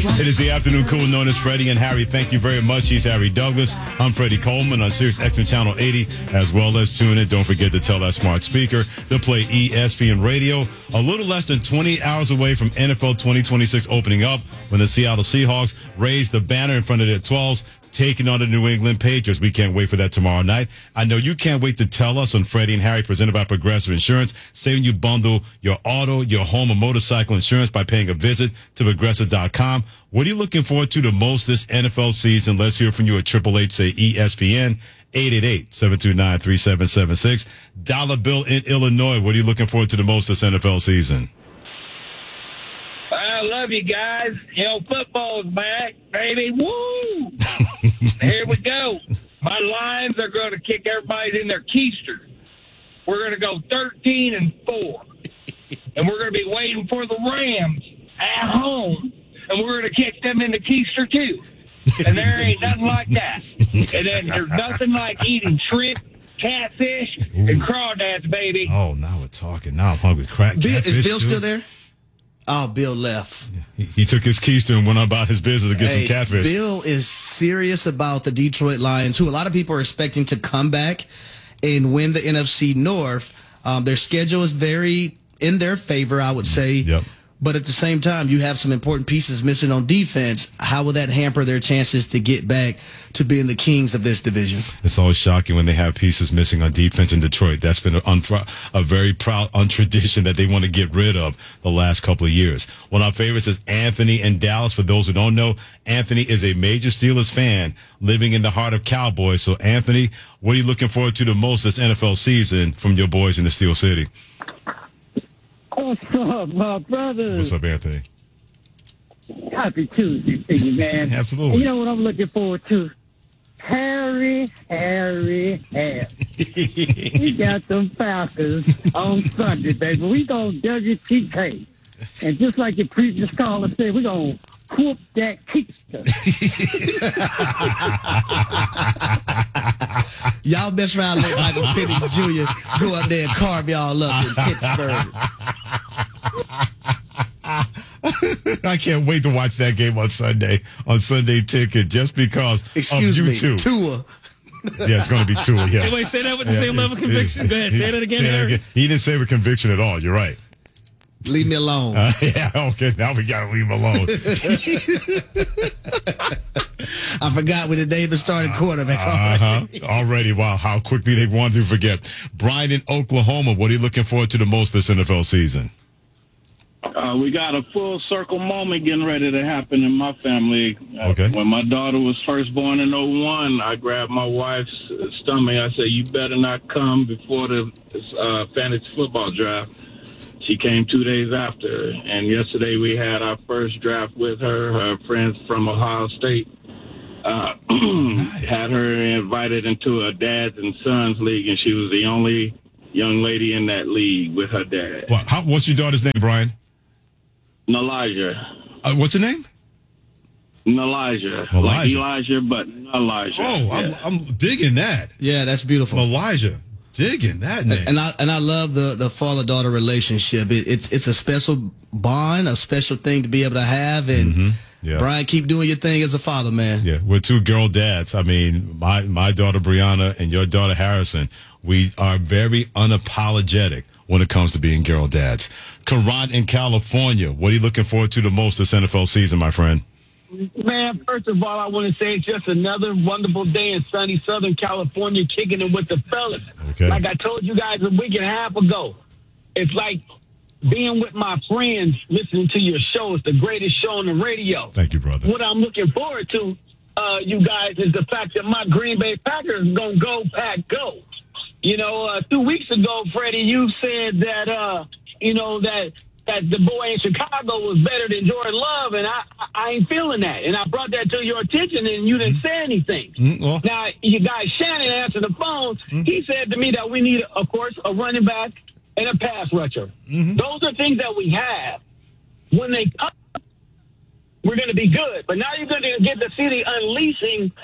It is the afternoon cool known as Freddie and Harry. Thank you very much. He's Harry Douglas. I'm Freddie Coleman on Sirius XM Channel 80, as well as tune in. Don't forget to tell that smart speaker to play ESPN Radio. A little less than 20 hours away from NFL 2026 opening up when the Seattle Seahawks raise the banner in front of their 12s, taking on the New England Patriots. We can't wait for that tomorrow night. I know you can't wait to tell us on Freddie and Harry, presented by Progressive Insurance, saving you bundle your auto, your home, or motorcycle insurance by paying a visit to Progressive.com. What are you looking forward to the most this NFL season? Let's hear from you at 888 say ESPN, 888-729-3776. Dollar Bill in Illinois. What are you looking forward to the most this NFL season? I love you guys. You know, football's back, baby. Woo! Here we go. My Lions are going to kick everybody in their keister. We're going to go 13-4. And we're going to be waiting for the Rams at home. And we're going to kick them in the keister, too. And there ain't nothing like that. And then there's nothing like eating shrimp, catfish, and crawdads, baby. Oh, now we're talking. Now I'm hungry. Is Bill still there? Oh, Bill left. He took his keister and went about his business to get some catfish. Bill is serious about the Detroit Lions, who a lot of people are expecting to come back and win the NFC North. Their schedule is very in their favor, I would say. Yep. But at the same time, you have some important pieces missing on defense. How will that hamper their chances to get back to being the kings of this division? It's always shocking when they have pieces missing on defense in Detroit. That's been a very proud untradition that they want to get rid of the last couple of years. One of our favorites is Anthony in Dallas. For those who don't know, Anthony is a major Steelers fan living in the heart of Cowboys. So, Anthony, what are you looking forward to the most this NFL season from your boys in the Steel City? What's up, my brother? What's up, Anthony? Happy Tuesday to you, man. Absolutely. You know what I'm looking forward to? Harry. We got them Falcons on Sunday, baby. We gonna WTK. And just like the previous caller said, we gonna whoop that kickster. Y'all mess around and let Michael Penix Jr. go up there and carve y'all up in Pittsburgh. I can't wait to watch that game on Sunday Ticket, just because of you two. Tua. Yeah, it's going to be Tua, yeah. Wait, say that with the same level of conviction? Go ahead, say that again, Harry. He didn't say with conviction at all. You're right. Leave me alone. Yeah, okay. Now we got to leave him alone. I forgot when the Davis started quarterback. Already. Wow, how quickly they want to forget. Brian in Oklahoma, what are you looking forward to the most this NFL season? We got a full circle moment getting ready to happen in my family. Okay. When my daughter was first born in '01, I grabbed my wife's stomach. I said, "You better not come before the fantasy football draft." She came 2 days after, and yesterday we had our first draft with her. Her friends from Ohio State had her invited into a dads and sons league, and she was the only young lady in that league with her dad. What's your daughter's name, Brian? Nalaja. What's her name? Nalaja. Like Elijah, but Nalaja. Oh, yeah. I'm digging that. Yeah, that's beautiful. Elijah. Digging that name. And I love the father-daughter relationship. It's a special bond, a special thing to be able to have. And Brian, keep doing your thing as a father, man. Yeah, we're two girl dads. I mean, my daughter Brianna and your daughter Harrison, we are very unapologetic when it comes to being girl dads. Karan in California, what are you looking forward to the most this NFL season, my friend? Man, first of all, I want to say it's just another wonderful day in sunny Southern California, kicking it with the fellas. Okay. Like I told you guys a week and a half ago, it's like being with my friends, listening to your show. It's the greatest show on the radio. Thank you, brother. What I'm looking forward to, you guys, is the fact that my Green Bay Packers are going to go, Pack, go. You know, 2 weeks ago, Freddie, you said that, that the boy in Chicago was better than Jordan Love, and I ain't feeling that. And I brought that to your attention, and you didn't say anything. Now, you guys, Shannon answered the phone. He said to me that we need, of course, a running back and a pass rusher. Those are things that we have. When they come, we're going to be good. But now you're going to get to see the unleashing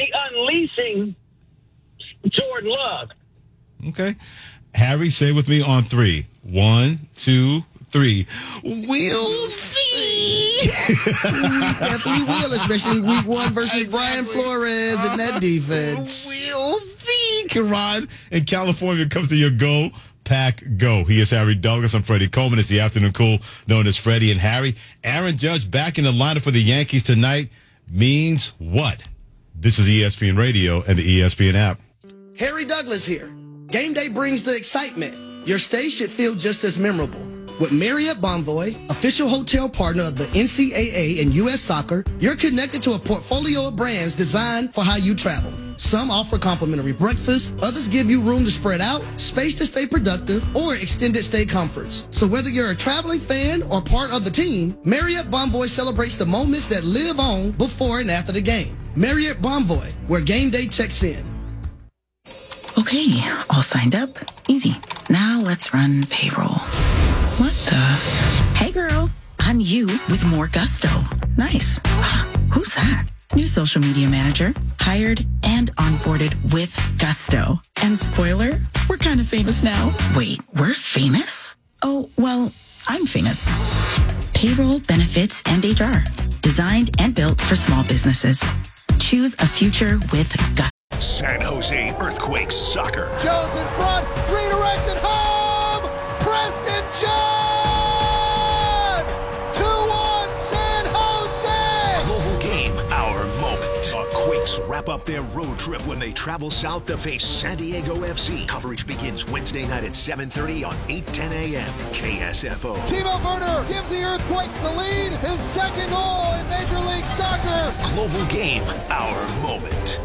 Jordan Love. Okay. Harry, say with me on 3. 1, 2, 3. We'll see. We definitely will, especially week 1 versus Brian Flores and that defense. We'll see. Karan in California comes to your Go Pack Go. He is Harry Douglas. I'm Freddie Coleman. It's the afternoon cool known as Freddie and Harry. Aaron Judge back in the lineup for the Yankees tonight means what? This is ESPN Radio and the ESPN app. Harry Douglas here. Game day brings the excitement. Your stay should feel just as memorable. With Marriott Bonvoy, official hotel partner of the NCAA and U.S. Soccer, you're connected to a portfolio of brands designed for how you travel. Some offer complimentary breakfast, others give you room to spread out, space to stay productive, or extended stay comforts. So whether you're a traveling fan or part of the team, Marriott Bonvoy celebrates the moments that live on before and after the game. Marriott Bonvoy, where game day checks in. Okay, all signed up. Easy. Now let's run payroll. What the? Hey girl, I'm you with more gusto. Nice. Who's that? New social media manager, hired and onboarded with gusto. And spoiler, we're kind of famous now. Wait, we're famous? Oh, well, I'm famous. Payroll, benefits, and HR. Designed and built for small businesses. Choose a future with gusto. San Jose Earthquakes soccer. Jones in front, redirected home! Preston John! 2-1 San Jose! Global game, our moment. The Quakes wrap up their road trip when they travel south to face San Diego FC. Coverage begins Wednesday night at 7:30 on 8:10 a.m. KSFO. Timo Werner gives the Earthquakes the lead. His second goal in Major League Soccer. Global game, our moment.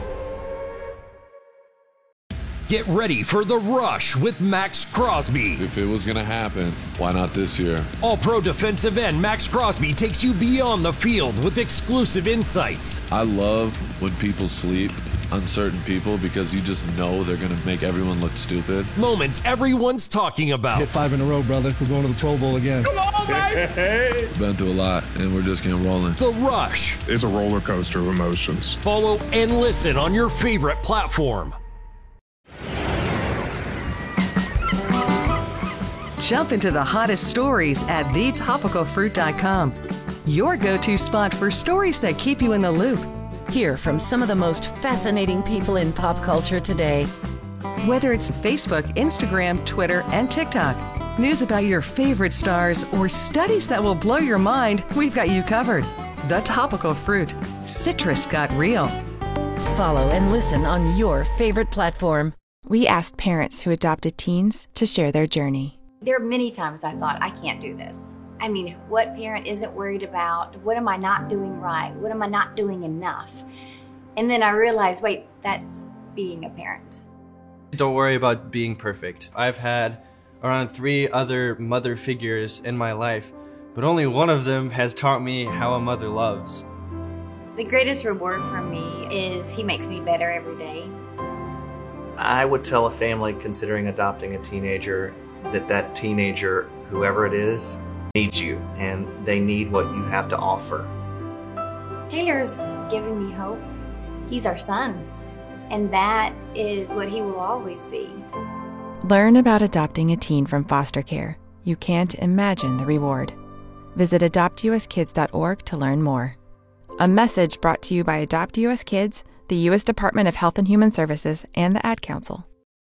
Get ready for The Rush with Max Crosby. If it was going to happen, why not this year? All-pro defensive end Max Crosby takes you beyond the field with exclusive insights. I love when people sleep on certain people because you just know they're going to make everyone look stupid. Moments everyone's talking about. Hit 5 in a row, brother. We're going to the Pro Bowl again. Come on, baby! Been through a lot, and we're just getting rolling. The Rush. It's a roller coaster of emotions. Follow and listen on your favorite platform. Jump into the hottest stories at thetopicalfruit.com. Your go-to spot for stories that keep you in the loop. Hear from some of the most fascinating people in pop culture today. Whether it's Facebook, Instagram, Twitter, and TikTok, news about your favorite stars, or studies that will blow your mind, we've got you covered. The Topical Fruit. Citrus got real. Follow and listen on your favorite platform. We asked parents who adopted teens to share their journey. There are many times I thought, I can't do this. I mean, what parent isn't worried about? What am I not doing right? What am I not doing enough? And then I realized, wait, that's being a parent. Don't worry about being perfect. I've had around 3 other mother figures in my life, but only one of them has taught me how a mother loves. The greatest reward for me is he makes me better every day. I would tell a family considering adopting a teenager that teenager, whoever it is, needs you, and they need what you have to offer. Taylor's giving me hope. He's our son, and that is what he will always be. Learn about adopting a teen from foster care. You can't imagine the reward. Visit adoptuskids.org to learn more. A message brought to you by Adopt US Kids, the U.S. Department of Health and Human Services, and the Ad Council.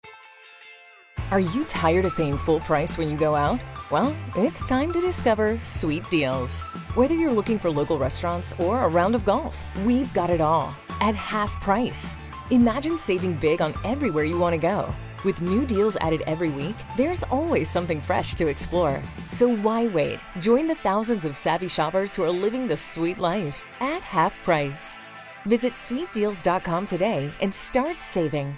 Are you tired of paying full price when you go out? Well, it's time to discover Sweet Deals. Whether you're looking for local restaurants or a round of golf, we've got it all at half price. Imagine saving big on everywhere you want to go. With new deals added every week, there's always something fresh to explore. So why wait? Join the thousands of savvy shoppers who are living the sweet life at half price. Visit sweetdeals.com today and start saving.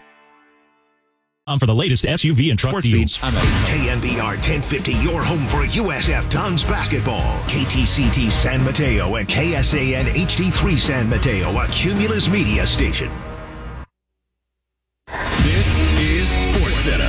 For the latest SUV and truck deals. KNBR 1050, your home for USF Dons basketball. KTCT San Mateo and KSAN HD3 San Mateo, a Cumulus Media station. This is SportsCenter.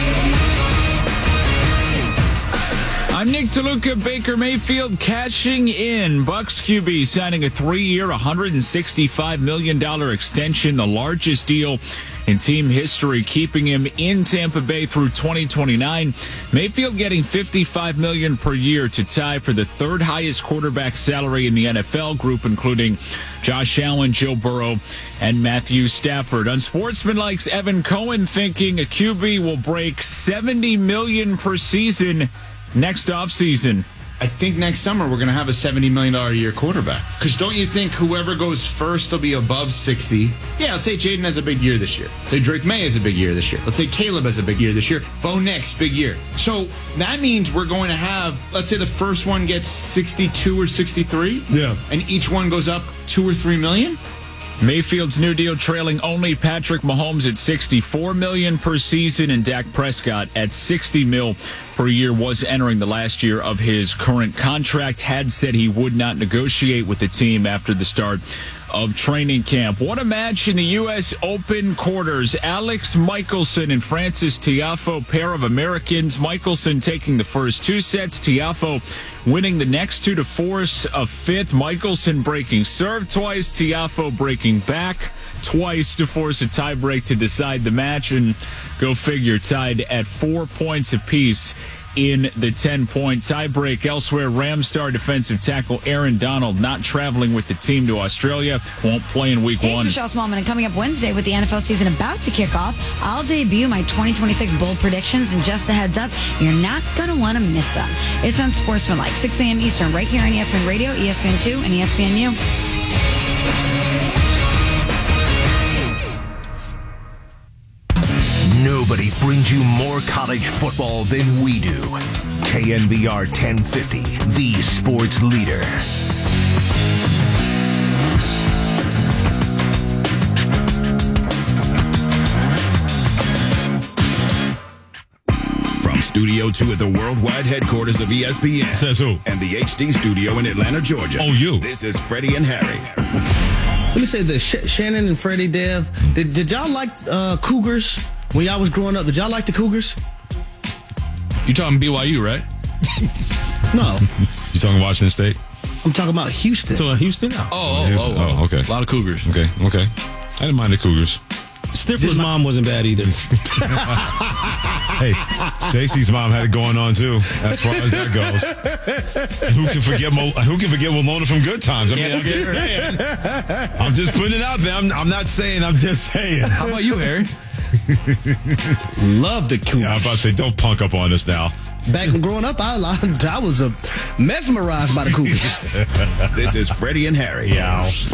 I'm Nick DeLuca. Baker Mayfield cashing in. Bucs QB signing a 3-year, $165 million extension, the largest deal in team history, keeping him in Tampa Bay through 2029. Mayfield getting $55 million per year to tie for the third highest quarterback salary in the NFL, group including Josh Allen, Joe Burrow, and Matthew Stafford. Unsportsmanlike's Evan Cohen thinking a QB will break $70 million per season next offseason. I think next summer we're going to have a $70 million a year quarterback. Because don't you think whoever goes first will be above 60? Yeah, let's say Jaden has a big year this year. Let's say Drake May has a big year this year. Let's say Caleb has a big year this year. Bo Nix, big year. So that means we're going to have, let's say the first one gets 62 or 63. Yeah. And each one goes up 2 or 3 million. Mayfield's new deal trailing only Patrick Mahomes at $64 million per season, and Dak Prescott at $60 million per year was entering the last year of his current contract. Had said he would not negotiate with the team after the start of training camp. What a match in the U.S. Open quarters. Alex Michelson and Francis Tiafoe, pair of Americans. Michelson taking the first 2 sets. Tiafoe winning the next 2 to force a fifth. Michelson breaking serve twice. Tiafoe breaking back twice to force a tiebreak to decide the match. And go figure, tied at 4 points apiece in the 10-point tiebreak. Elsewhere, Rams star defensive tackle Aaron Donald not traveling with the team to Australia. Won't play in week 1. It's Michelle Smallman, and coming up Wednesday with the NFL season about to kick off, I'll debut my 2026 bold predictions, and just a heads up, you're not going to want to miss them. It's on Sportsmanlike, 6 a.m. Eastern, right here on ESPN Radio, ESPN2, and ESPNU. Nobody brings you more college football than we do. KNBR 1050, the sports leader. From Studio 2 at the worldwide headquarters of ESPN. Says who? And the HD studio in Atlanta, Georgia. Oh, you. This is Freddie and Harry. Let me say this. Shannon and Freddie, Dev, did y'all like Cougars when y'all was growing up? Did y'all like the Cougars? You talking BYU, right? No. You talking Washington State? I'm talking about Houston. So Houston? Oh, okay. A lot of Cougars. Okay. I didn't mind the Cougars. Stifler's mom wasn't bad either. Hey, Stacy's mom had it going on too, as far as that goes. And who can forget Walona from Good Times? I mean, I'm just saying. I'm just putting it out there. I'm not saying. I'm just saying. How about you, Harry? Love the Cougars. Yeah, I'm about to say, don't punk up on us now. Back growing up, I was mesmerized by the Cougars. This is Freddie and Harry. Yeah.